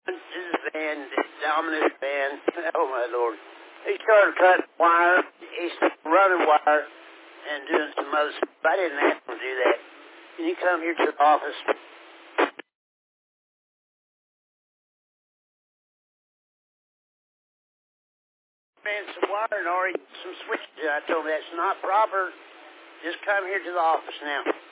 This is Van, Dominus Van. Oh, my Lord. He started cutting wire. He's running wire and doing some other stuff. I didn't ask him to do that. Can you come here to the office? Ran some wire and already some switches. I told him that's not proper. Just come here to the office now.